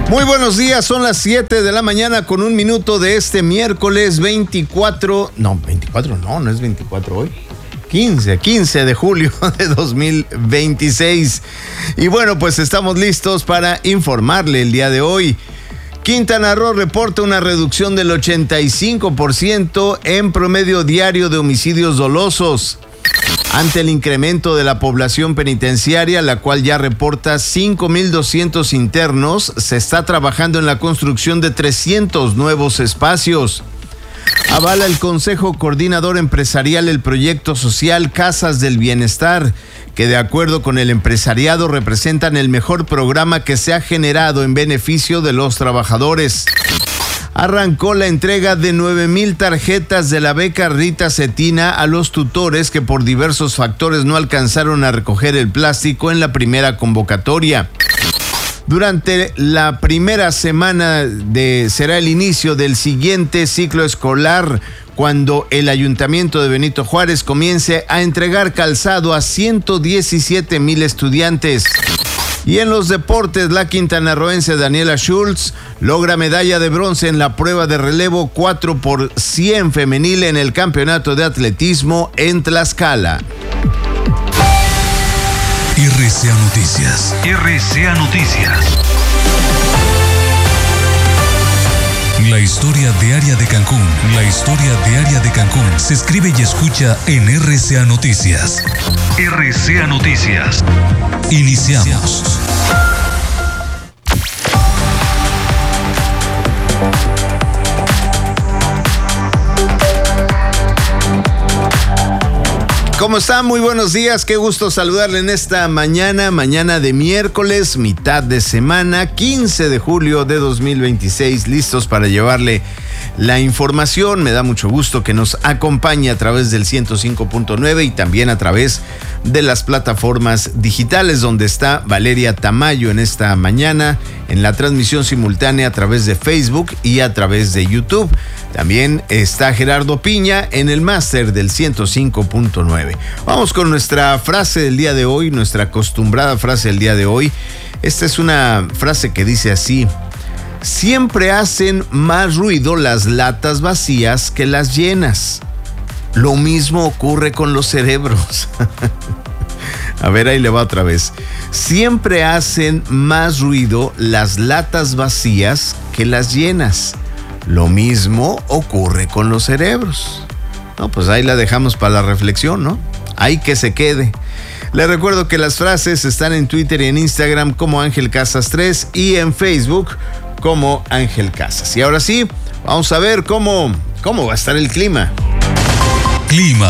Muy buenos días, son las 7 de la mañana con un minuto de este miércoles 24, no es 24 hoy, 15 de julio de 2026. Y bueno, pues estamos listos para informarle el día de hoy. Quintana Roo reporta una reducción del 85% en promedio diario de homicidios dolosos. Ante el incremento de la población penitenciaria, la cual ya reporta 5,200 internos, se está trabajando en la construcción de 300 nuevos espacios. Avala el Consejo Coordinador Empresarial el proyecto social Casas del Bienestar, que de acuerdo con el empresariado representan el mejor programa que se ha generado en beneficio de los trabajadores. Arrancó la entrega de 9,000 tarjetas de la beca Rita Cetina a los tutores que por diversos factores no alcanzaron a recoger el plástico en la primera convocatoria. Durante la primera semana será el inicio del siguiente ciclo escolar, cuando el Ayuntamiento de Benito Juárez comience a entregar calzado a 117,000 estudiantes. Y en los deportes, la quintanarroense Daniela Schultz logra medalla de bronce en la prueba de relevo 4x100 femenil en el campeonato de atletismo en Tlaxcala. RCA Noticias. RCA Noticias. La historia diaria de Cancún. La historia diaria de Cancún se escribe y escucha en RCA Noticias. RCA Noticias. Iniciamos. ¿Cómo están? Muy buenos días, qué gusto saludarle en esta mañana de miércoles, mitad de semana, 15 de julio de 2026, listos para llevarle la información. Me da mucho gusto que nos acompañe a través del 105.9 y también a través de las plataformas digitales, donde está Valeria Tamayo en esta mañana, en la transmisión simultánea a través de Facebook y a través de YouTube. También está Gerardo Piña en el máster del 105.9. Vamos con nuestra frase del día de hoy, nuestra acostumbrada frase del día de hoy. Esta es una frase que dice así: siempre hacen más ruido las latas vacías que las llenas. Lo mismo ocurre con los cerebros. A ver, ahí le va otra vez. Siempre hacen más ruido las latas vacías que las llenas. Lo mismo ocurre con los cerebros. No, pues ahí la dejamos para la reflexión, ¿no? Ahí que se quede. Les recuerdo que las frases están en Twitter y en Instagram como Ángel Casas 3 y en Facebook como Ángel Casas. Y ahora sí, vamos a ver cómo va a estar el clima. Clima.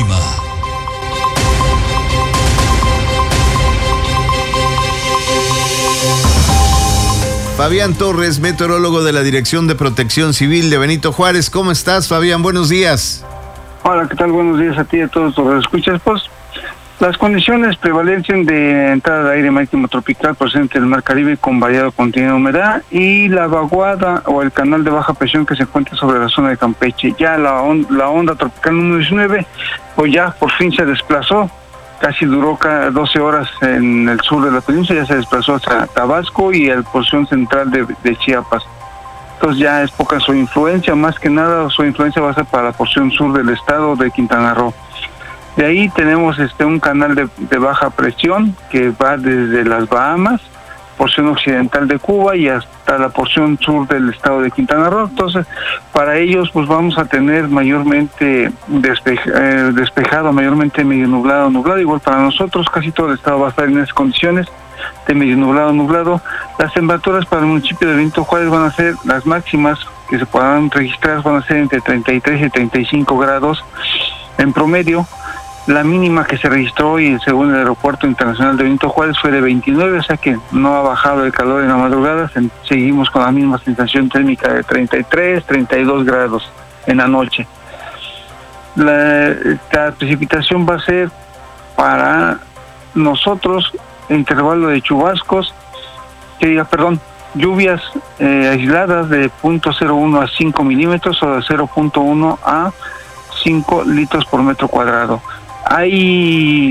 Fabián Torres, meteorólogo de la Dirección de Protección Civil de Benito Juárez. ¿Cómo estás, Fabián? Buenos días. Hola, ¿qué tal? Buenos días a ti y a todos los escuchas. Pues las condiciones prevalecen de entrada de aire marítimo tropical procedente del Mar Caribe con variado contenido de humedad y la vaguada o el canal de baja presión que se encuentra sobre la zona de Campeche. Ya la onda tropical número 19, pues ya por fin se desplazó. Casi duró 12 horas en el sur de la península, ya se desplazó hasta Tabasco y a la porción central de Chiapas. Entonces ya es poca su influencia, más que nada su influencia va a ser para la porción sur del estado de Quintana Roo. De ahí tenemos un canal de baja presión que va desde las Bahamas, porción occidental de Cuba y hasta la porción sur del estado de Quintana Roo. Entonces, para ellos pues vamos a tener mayormente despejado, mayormente medio nublado. Igual para nosotros, casi todo el estado va a estar en esas condiciones de medio nublado. Las temperaturas para el municipio de Benito Juárez van a ser las máximas que se podrán registrar, van a ser entre 33 y 35 grados en promedio. La mínima que se registró hoy, según el Aeropuerto Internacional de Benito Juárez, fue de 29, o sea que no ha bajado el calor en la madrugada. Seguimos con la misma sensación térmica de 33, 32 grados en la noche. La precipitación va a ser para nosotros intervalo de chubascos, lluvias aisladas de 0.01 a 5 milímetros o de 0.1 a 5 litros por metro cuadrado. Hay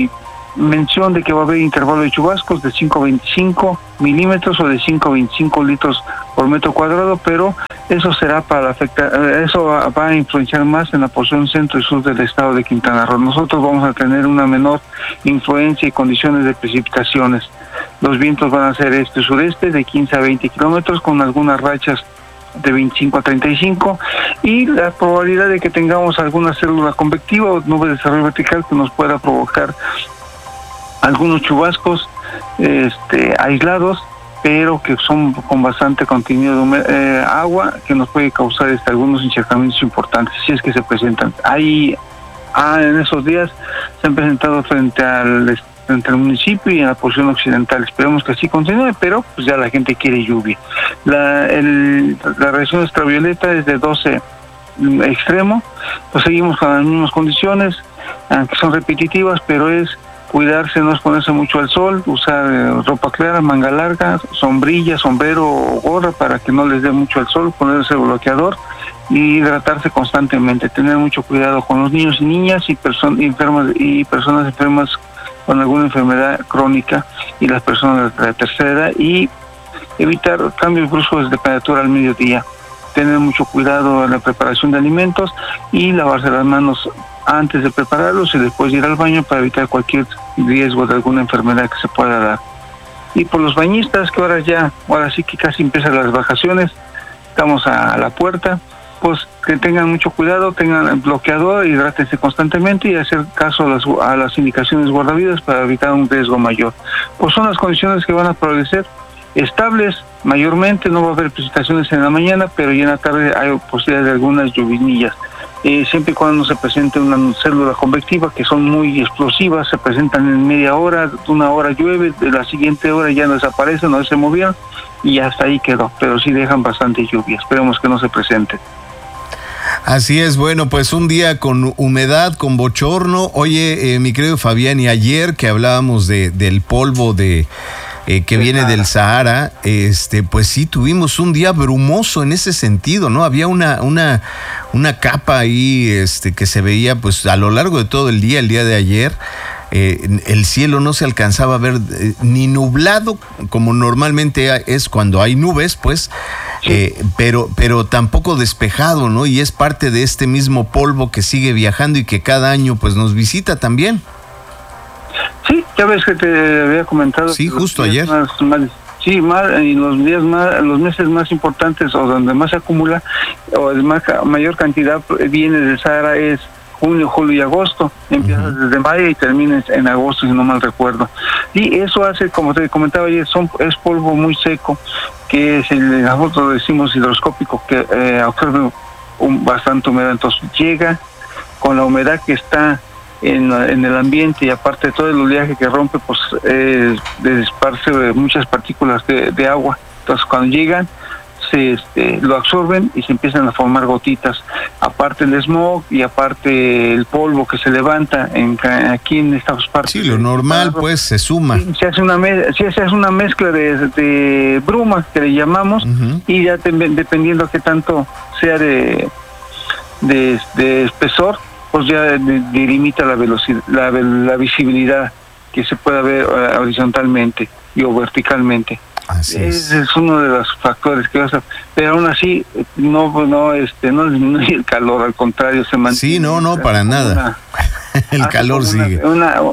mención de que va a haber intervalo de chubascos de 5.25 milímetros o de 5.25 litros por metro cuadrado, pero eso será eso va a influenciar más en la porción centro y sur del estado de Quintana Roo. Nosotros vamos a tener una menor influencia y condiciones de precipitaciones. Los vientos van a ser este-sureste de 15 a 20 kilómetros, con algunas rachas de 25 a 35, y la probabilidad de que tengamos alguna célula convectiva o nube de desarrollo vertical que nos pueda provocar algunos chubascos aislados, pero que son con bastante contenido de agua, que nos puede causar algunos encharcamientos importantes, si es que se presentan. En esos días se han presentado frente al municipio y en la porción occidental. Esperemos que así continúe, pero pues ya la gente quiere lluvia. La radiación ultravioleta es de 12 extremo, pues seguimos con las mismas condiciones, aunque son repetitivas, pero es cuidarse, no exponerse mucho al sol, usar ropa clara, manga larga, sombrilla, sombrero o gorra para que no les dé mucho al sol, ponerse bloqueador y hidratarse constantemente, tener mucho cuidado con los niños y niñas y personas enfermas con alguna enfermedad crónica y las personas de la tercera edad, y evitar cambios bruscos de temperatura al mediodía, tener mucho cuidado en la preparación de alimentos y lavarse las manos antes de prepararlos y después de ir al baño para evitar cualquier riesgo de alguna enfermedad que se pueda dar. Y por los bañistas, que ahora sí que casi empiezan las vacaciones, estamos a la puerta, pues que tengan mucho cuidado, tengan el bloqueador, hidrátense constantemente y hacer caso a las indicaciones guardavidas para evitar un riesgo mayor. Pues son las condiciones que van a prevalecer, estables mayormente, no va a haber precipitaciones en la mañana, pero ya en la tarde hay posibilidad de algunas lluvinillas. Siempre y cuando se presente una célula convectiva, que son muy explosivas, se presentan en media hora, una hora llueve, de la siguiente hora ya no desaparecen, no se movieron y hasta ahí quedó, pero sí dejan bastante lluvia, esperemos que no se presente. Así es, bueno, pues un día con humedad, con bochorno. Oye, mi querido Fabián, y ayer que hablábamos del polvo que viene del Sahara, pues sí tuvimos un día brumoso en ese sentido, ¿no? Había una capa ahí que se veía pues a lo largo de todo el día de ayer. El cielo no se alcanzaba a ver ni nublado como normalmente es cuando hay nubes, pues, sí. pero tampoco despejado, ¿no? Y es parte de este mismo polvo que sigue viajando y que cada año pues nos visita también. Sí, ya ves que te había comentado. Sí, justo ayer. Y los meses más importantes o donde más se acumula o mayor cantidad viene del Sahara es junio, julio y agosto. Empieza desde mayo y termina en agosto, si no mal recuerdo. Y eso hace, como te comentaba ayer, es polvo muy seco, que es nosotros decimos hidroscópico, que absorbe bastante humedad. Entonces llega con la humedad que está en el ambiente y aparte de todo el oleaje que rompe, pues esparce muchas partículas de agua. Entonces cuando llegan lo absorben y se empiezan a formar gotitas. Aparte el smog y aparte el polvo que se levanta aquí en estas partes. Sí, lo normal pues se suma. Se hace una mezcla de bruma que le llamamos, y ya dependiendo qué tanto sea de espesor, pues ya delimita la velocidad, la visibilidad que se pueda ver horizontalmente o verticalmente. Así es. Ese es uno de los factores que vas a, pero aún así no disminuye el calor, al contrario se mantiene. Sí, no para nada. El calor sigue.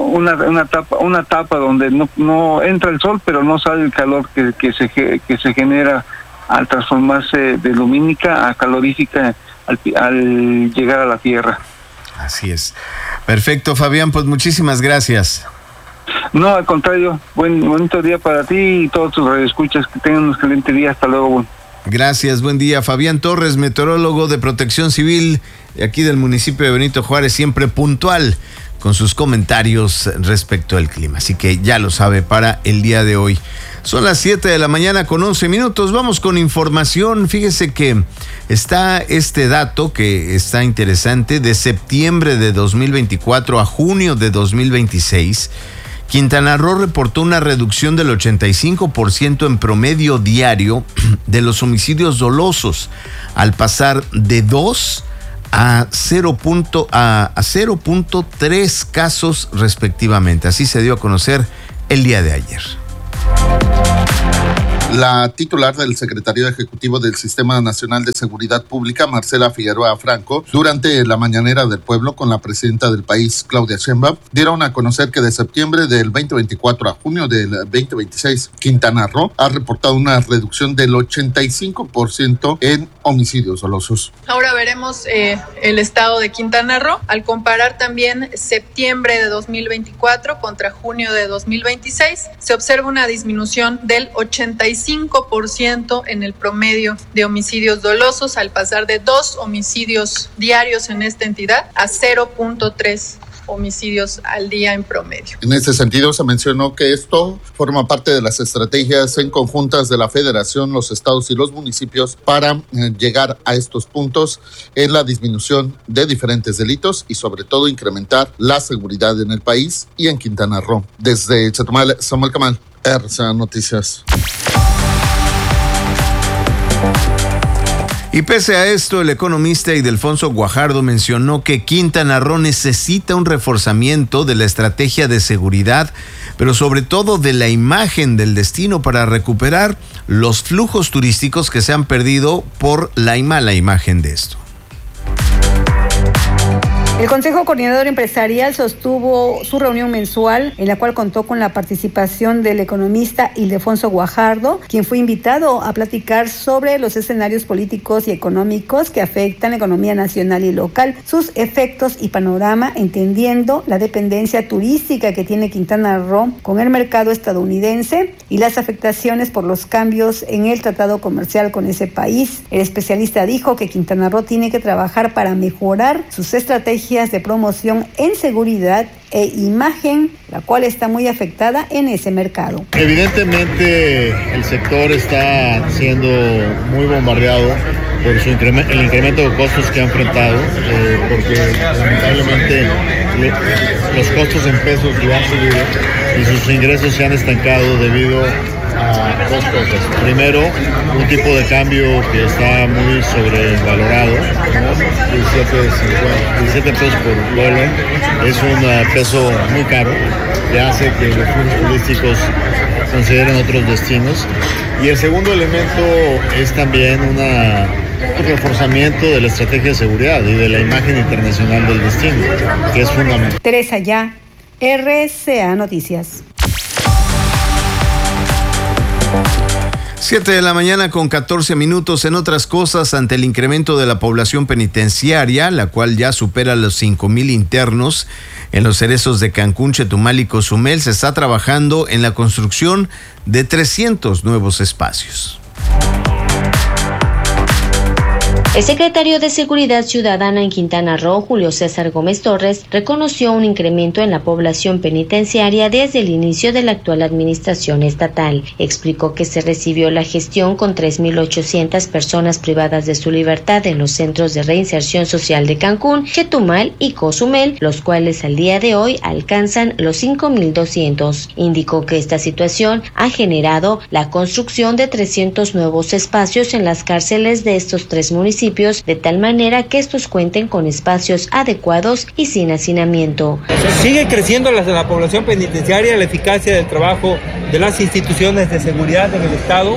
Una tapa donde no entra el sol, pero no sale el calor que se genera al transformarse de lumínica a calorífica al llegar a la Tierra. Así es. Perfecto, Fabián, pues muchísimas gracias. No, al contrario, bonito día para ti y todos tus radioescuchas, que tengan un excelente día, hasta luego. Gracias, buen día. Fabián Torres, meteorólogo de Protección Civil, aquí del municipio de Benito Juárez, siempre puntual con sus comentarios respecto al clima. Así que ya lo sabe para el día de hoy. Son las 7 de la mañana con 11 minutos. Vamos con información. Fíjese que está este dato que está interesante. De septiembre de 2024 a junio de 2026, Quintana Roo reportó una reducción del 85% en promedio diario de los homicidios dolosos, al pasar de 2 a 0.3 casos respectivamente. Así se dio a conocer el día de ayer. La titular del Secretario Ejecutivo del Sistema Nacional de Seguridad Pública, Marcela Figueroa Franco, durante la mañanera del pueblo con la presidenta del país, Claudia Sheinbaum, dieron a conocer que de septiembre del 2024 a junio del 2026, Quintana Roo ha reportado una reducción del 85% en homicidios dolosos. Ahora veremos el estado de Quintana Roo. Al comparar también septiembre de 2024 contra junio de 2026, se observa una disminución del 85% en el promedio de homicidios dolosos, al pasar de 2 homicidios diarios en esta entidad a 0.3 homicidios al día en promedio. En ese sentido, se mencionó que esto forma parte de las estrategias en conjuntas de la Federación, los estados y los municipios para llegar a estos puntos en la disminución de diferentes delitos y sobre todo incrementar la seguridad en el país y en Quintana Roo. Desde Chetumal, Samuel Camal, RCA Noticias. Y pese a esto, el economista Ildefonso Guajardo mencionó que Quintana Roo necesita un reforzamiento de la estrategia de seguridad, pero sobre todo de la imagen del destino para recuperar los flujos turísticos que se han perdido por la mala imagen de esto. El Consejo Coordinador Empresarial sostuvo su reunión mensual, en la cual contó con la participación del economista Ildefonso Guajardo, quien fue invitado a platicar sobre los escenarios políticos y económicos que afectan la economía nacional y local, sus efectos y panorama, entendiendo la dependencia turística que tiene Quintana Roo con el mercado estadounidense y las afectaciones por los cambios en el tratado comercial con ese país. El especialista dijo que Quintana Roo tiene que trabajar para mejorar sus estrategias de promoción en seguridad e imagen, la cual está muy afectada en ese mercado. Evidentemente el sector está siendo muy bombardeado por el incremento de costos que ha enfrentado, porque lamentablemente los costos en pesos le han subido y sus ingresos se han estancado debido a dos cosas. Primero, un tipo de cambio que está muy sobrevalorado, ¿no? 17 pesos por dólar, es un peso muy caro, que hace que los flujos turísticos consideren otros destinos. Y el segundo elemento es también un reforzamiento de la estrategia de seguridad y de la imagen internacional del destino, que es fundamental. Teresa Ya, RCA Noticias. 7 de la mañana con 14 minutos. En otras cosas, ante el incremento de la población penitenciaria, la cual ya supera los 5,000 internos en los cerezos de Cancún, Chetumal y Cozumel, se está trabajando en la construcción de 300 nuevos espacios. El secretario de Seguridad Ciudadana en Quintana Roo, Julio César Gómez Torres, reconoció un incremento en la población penitenciaria desde el inicio de la actual administración estatal. Explicó que se recibió la gestión con 3,800 personas privadas de su libertad en los centros de reinserción social de Cancún, Chetumal y Cozumel, los cuales al día de hoy alcanzan los 5,200. Indicó que esta situación ha generado la construcción de 300 nuevos espacios en las cárceles de estos 3 municipios, de tal manera que estos cuenten con espacios adecuados y sin hacinamiento. Sigue creciendo la población penitenciaria, la eficacia del trabajo de las instituciones de seguridad en el Estado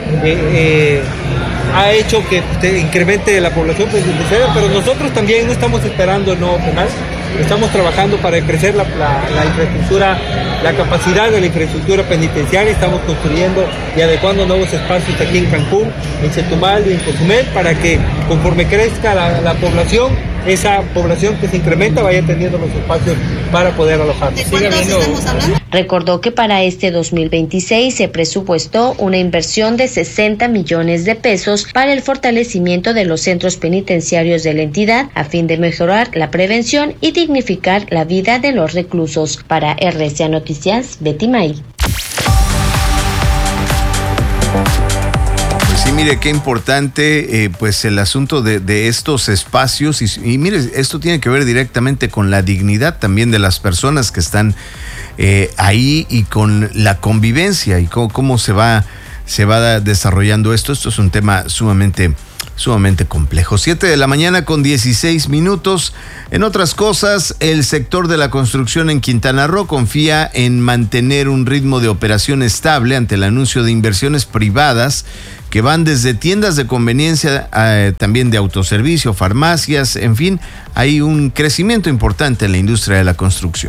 ha hecho que incremente la población penitenciaria, pero nosotros también no estamos esperando el nuevo penal. Estamos trabajando para crecer la infraestructura, la capacidad de la infraestructura penitenciaria. Estamos construyendo y adecuando nuevos espacios aquí en Cancún, en Chetumal y en Cozumel, para que conforme crezca la población, esa población que se incrementa vaya teniendo los espacios para poder alojarse. ¿De cuántos estamos hablando? Recordó que para este 2026 se presupuestó una inversión de 60 millones de pesos para el fortalecimiento de los centros penitenciarios de la entidad a fin de mejorar la prevención y dignificar la vida de los reclusos. Para RCA Noticias, Betty May. Sí, mire, qué importante pues el asunto de estos espacios y mire, esto tiene que ver directamente con la dignidad también de las personas que están ahí y con la convivencia y cómo se va desarrollando esto. Esto es un tema sumamente sumamente complejo. 7 de la mañana con 16 minutos. En otras cosas, el sector de la construcción en Quintana Roo confía en mantener un ritmo de operación estable ante el anuncio de inversiones privadas que van desde tiendas de conveniencia, también de autoservicio, farmacias, en fin, hay un crecimiento importante en la industria de la construcción.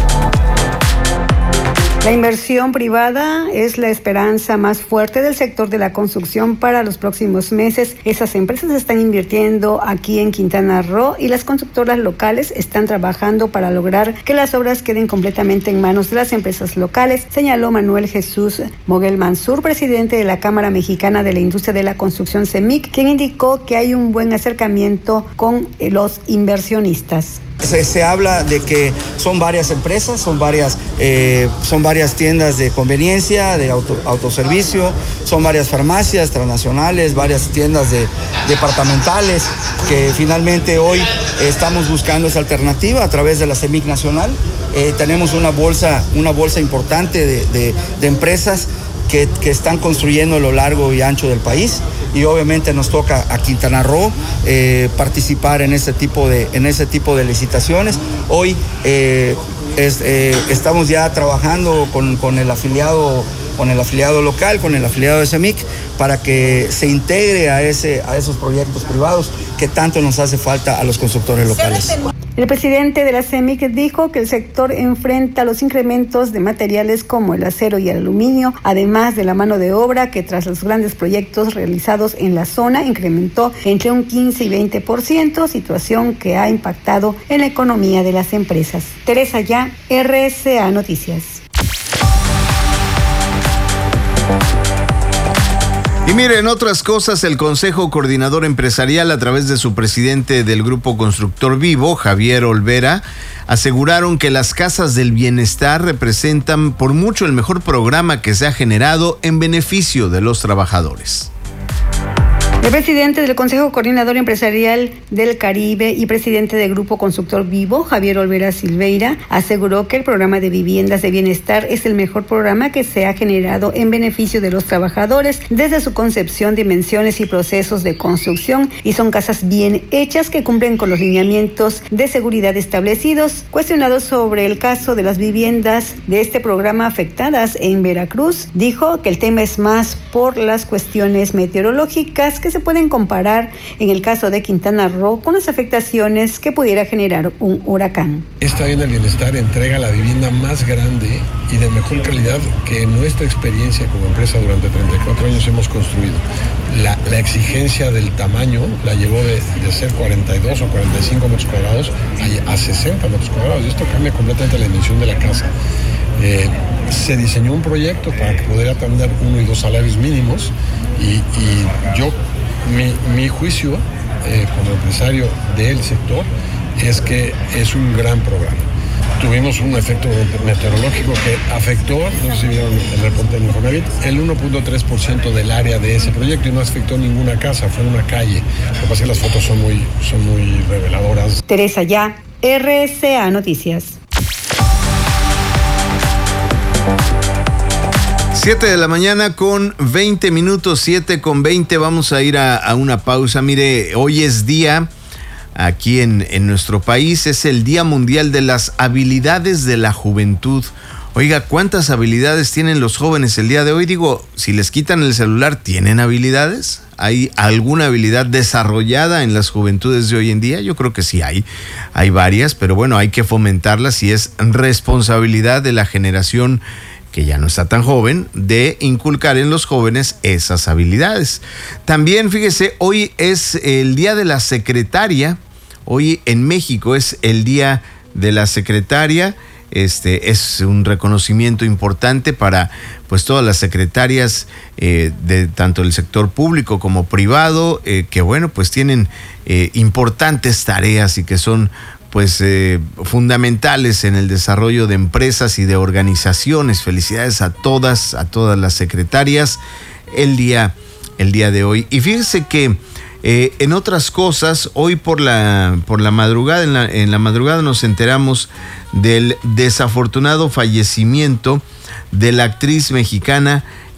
La inversión privada es la esperanza más fuerte del sector de la construcción para los próximos meses. Esas empresas están invirtiendo aquí en Quintana Roo y las constructoras locales están trabajando para lograr que las obras queden completamente en manos de las empresas locales, señaló Manuel Jesús Moguel Mansur, presidente de la Cámara Mexicana de la Industria de la Construcción CEMIC, quien indicó que hay un buen acercamiento con los inversionistas. Se habla de que son varias empresas, son varias tiendas de conveniencia, de autoservicio, son varias farmacias transnacionales, varias tiendas departamentales, que finalmente hoy estamos buscando esa alternativa a través de la CEMIC Nacional. Tenemos una bolsa importante de empresas que están construyendo a lo largo y ancho del país, y obviamente nos toca a Quintana Roo participar en ese tipo de licitaciones. Hoy estamos ya trabajando con el afiliado local, con el afiliado de CEMIC, para que se integre a esos proyectos privados que tanto nos hace falta a los constructores locales. El presidente de la CEMIC dijo que el sector enfrenta los incrementos de materiales como el acero y el aluminio, además de la mano de obra que tras los grandes proyectos realizados en la zona incrementó entre un 15 y 20%, situación que ha impactado en la economía de las empresas. Teresa Ya, RCA Noticias. Y miren, otras cosas, el Consejo Coordinador Empresarial, a través de su presidente del Grupo Constructor Vivo, Javier Olvera, aseguraron que las casas del bienestar representan por mucho el mejor programa que se ha generado en beneficio de los trabajadores. El presidente del Consejo Coordinador Empresarial del Caribe y presidente del Grupo Constructor Vivo, Javier Olvera Silveira, aseguró que el programa de viviendas de bienestar es el mejor programa que se ha generado en beneficio de los trabajadores desde su concepción, dimensiones y procesos de construcción, y son casas bien hechas que cumplen con los lineamientos de seguridad establecidos. Cuestionado sobre el caso de las viviendas de este programa afectadas en Veracruz, dijo que el tema es más por las cuestiones meteorológicas que se pueden comparar en el caso de Quintana Roo con las afectaciones que pudiera generar un huracán. Esta vivienda del bienestar entrega la vivienda más grande y de mejor calidad que en nuestra experiencia como empresa durante 34 años hemos construido. La exigencia del tamaño la llevó de ser 42 o 45 metros cuadrados a 60 metros cuadrados, y esto cambia completamente la dimensión de la casa. Se diseñó un proyecto para poder atender 1 y 2 salarios mínimos, y mi juicio como empresario del sector es que es un gran programa. Tuvimos un efecto meteorológico que afectó, no sé si vieron el reporte del Infonavit, el 1.3% del área de ese proyecto, y no afectó ninguna casa, fue una calle. Lo que pasa es que las fotos son muy reveladoras. Teresa Ya, RCA Noticias. 7 de la mañana con 20 minutos, 7 con 20. Vamos a ir a una pausa. Mire, hoy es día, aquí en nuestro país, es el Día Mundial de las Habilidades de la Juventud. Oiga, ¿cuántas habilidades tienen los jóvenes el día de hoy? Digo, si les quitan el celular, ¿tienen habilidades? ¿Hay alguna habilidad desarrollada en las juventudes de hoy en día? Yo creo que sí hay varias, pero bueno, hay que fomentarlas y es responsabilidad de la generación que ya no está tan joven, de inculcar en los jóvenes esas habilidades. También, fíjese, hoy es el Día de la Secretaria. Hoy en México es el Día de la Secretaria. Es un reconocimiento importante para pues todas las secretarias de tanto el sector público como privado, que bueno, pues tienen importantes tareas y que son pues fundamentales en el desarrollo de empresas y de organizaciones. Felicidades a todas las secretarias el día de hoy. Y fíjense que en otras cosas, hoy por la madrugada, en la madrugada nos enteramos del desafortunado fallecimiento de la actriz mexicana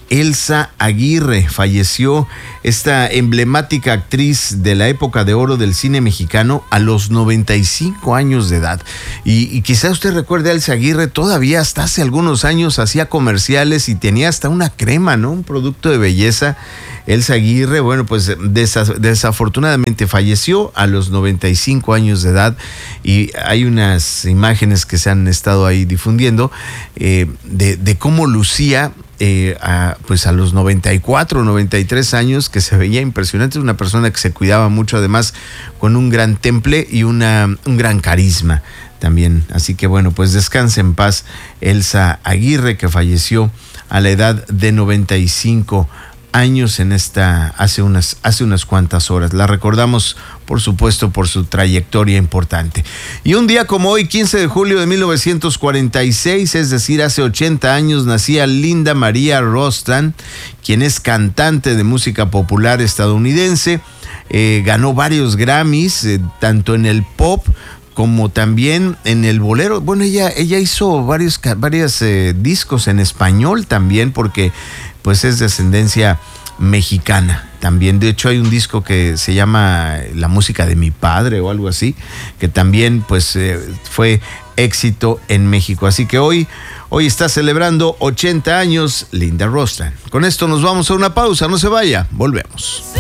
Elsa Aguirre. Falleció esta emblemática actriz de la época de oro del cine mexicano a los 95 años de edad. Y quizá usted recuerde a Elsa Aguirre, todavía hasta hace algunos años hacía comerciales y tenía hasta una crema, ¿no? Un producto de belleza. Elsa Aguirre, bueno, pues desafortunadamente falleció a los 95 años de edad, y hay unas imágenes que se han estado ahí difundiendo de cómo lucía pues a los 94, 93 años, que se veía impresionante. Es una persona que se cuidaba mucho, además con un gran temple y un gran carisma también. Así que bueno, pues descanse en paz Elsa Aguirre, que falleció a la edad de 95 años hace unas cuantas horas. La recordamos, por supuesto, por su trayectoria importante. Y un día como hoy, 15 de julio de 1946, es decir, hace 80 años, nacía Linda María Ronstadt, quien es cantante de música popular estadounidense. Ganó varios Grammys, tanto en el pop como también en el bolero. Bueno, ella hizo varios discos en español también, porque pues es de ascendencia mexicana también. De hecho, hay un disco que se llama La música de mi padre o algo así, que también pues fue éxito en México. Así que hoy está celebrando 80 años Linda Ronstadt. Con esto nos vamos a una pausa, no se vaya, volvemos.